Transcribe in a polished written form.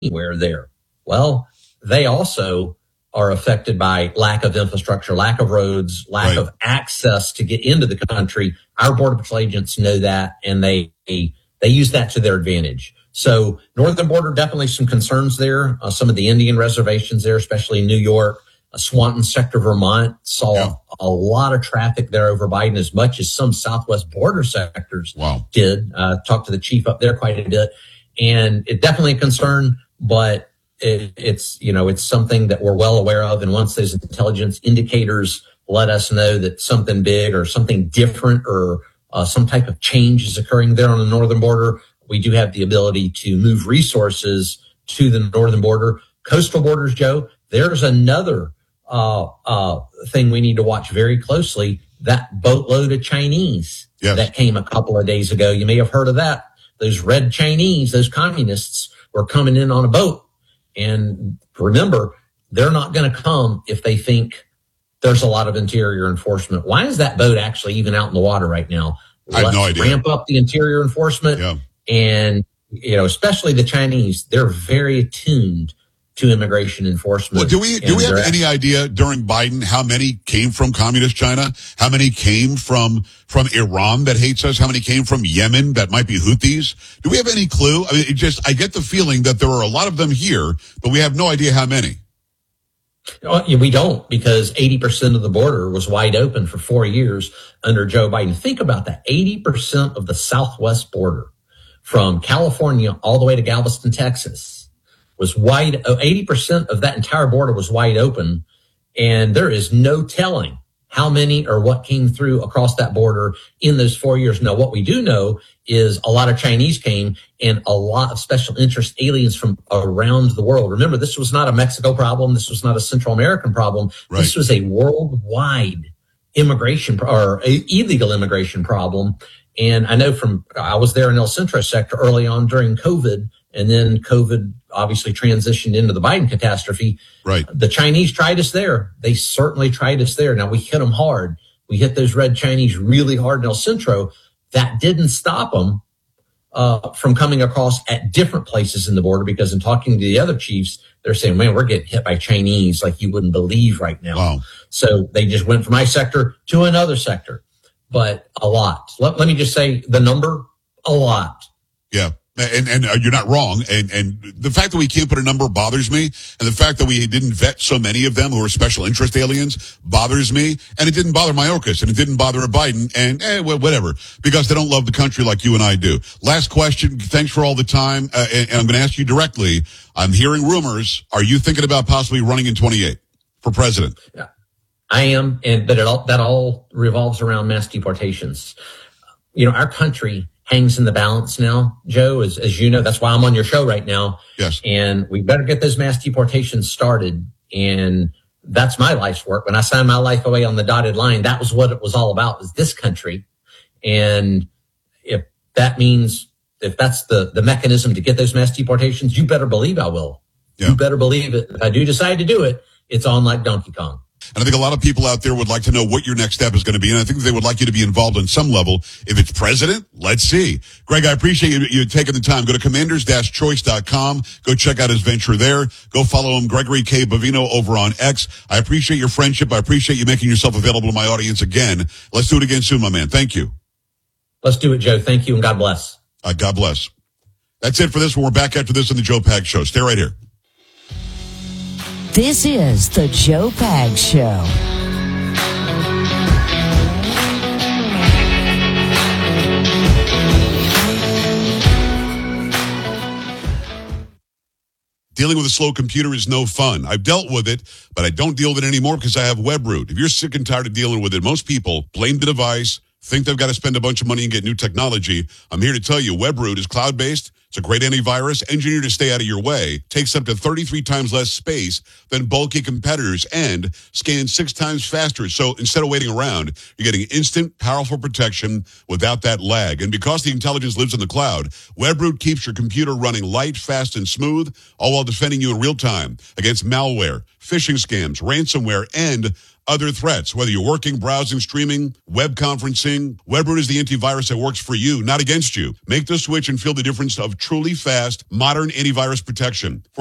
anywhere there. Well, they also are affected by lack of infrastructure, lack of roads, lack of access to get into the country. Our Border Patrol agents know that, and they use that to their advantage. So northern border, definitely some concerns there. Some of the Indian reservations there, especially in New York, Swanton sector, Vermont, saw a lot of traffic there over Biden, as much as some southwest border sectors did. Talked to the chief up there quite a bit, and it definitely a concern, but it's something that we're well aware of. And once those intelligence indicators let us know that something big or something different or some type of change is occurring there on the northern border, we do have the ability to move resources to the northern border. Coastal borders, Joe, there's another thing we need to watch very closely. That boatload of Chinese that came a couple of days ago. You may have heard of that. Those red Chinese, those communists, were coming in on a boat. And remember, they're not going to come if they think there's a lot of interior enforcement. Why is that boat actually even out in the water right now? I have no idea. Ramp up the interior enforcement. Yeah. And, especially the Chinese, they're very attuned to immigration enforcement. Well, do we have any idea during Biden how many came from communist China? How many came from Iran that hates us? How many came from Yemen that might be Houthis? Do we have any clue? I mean, I get the feeling that there are a lot of them here, but we have no idea how many. We don't, because 80% of the border was wide open for 4 years under Joe Biden. Think about that. 80% of the southwest border from California all the way to Galveston, Texas was 80% of that entire border was wide open. And there is no telling how many or what came through across that border in those 4 years. Now, what we do know is a lot of Chinese came and a lot of special interest aliens from around the world. Remember, this was not a Mexico problem. This was not a Central American problem. Right. This was a worldwide immigration or illegal immigration problem. And I know I was there in El Centro sector early on during COVID, and then COVID obviously transitioned into the Biden catastrophe. Right. The Chinese tried us there. They certainly tried us there. Now, we hit them hard. We hit those red Chinese really hard in El Centro. That didn't stop them from coming across at different places in the border, because in talking to the other chiefs, they're saying, man, we're getting hit by Chinese like you wouldn't believe right now. Wow. So they just went from my sector to another sector, but a lot. Let me just say the number, a lot. Yeah. And you're not wrong. And the fact that we can't put a number bothers me. And the fact that we didn't vet so many of them who are special interest aliens bothers me. And it didn't bother Mayorkas, and it didn't bother Biden, and whatever, because they don't love the country like you and I do. Last question. Thanks for all the time. And I'm going to ask you directly. I'm hearing rumors. Are you thinking about possibly running in 28 for president? Yeah, I am. But that all revolves around mass deportations. Our country hangs in the balance now, Joe, as you know. That's why I'm on your show right now. Yes. And we better get those mass deportations started. And that's my life's work. When I signed my life away on the dotted line, that was what it was all about, was this country. And if that's the mechanism to get those mass deportations, you better believe I will. Yeah. You better believe it. If I do decide to do it, it's on like Donkey Kong. And I think a lot of people out there would like to know what your next step is going to be. And I think they would like you to be involved on some level. If it's president, let's see. Greg, I appreciate you taking the time. Go to commanders-choice.com. Go check out his venture there. Go follow him, Gregory K. Bavino, over on X. I appreciate your friendship. I appreciate you making yourself available to my audience again. Let's do it again soon, my man. Thank you. Let's do it, Joe. Thank you, and God bless. God bless. That's it for this one. We're back after this on the Joe Pags Show. Stay right here. This is the Joe Pags Show. Dealing with a slow computer is no fun. I've dealt with it, but I don't deal with it anymore because I have WebRoot. If you're sick and tired of dealing with it, most people blame the device, think they've got to spend a bunch of money and get new technology. I'm here to tell you, WebRoot is cloud-based. It's a great antivirus, engineered to stay out of your way, takes up to 33 times less space than bulky competitors, and scans 6 times faster. So instead of waiting around, you're getting instant, powerful protection without that lag. And because the intelligence lives in the cloud, WebRoot keeps your computer running light, fast, and smooth, all while defending you in real time against malware, phishing scams, ransomware, and other threats. Whether you're working, browsing, streaming, web conferencing, WebRoot is the antivirus that works for you, not against you. Make the switch and feel the difference of truly fast, modern antivirus protection. For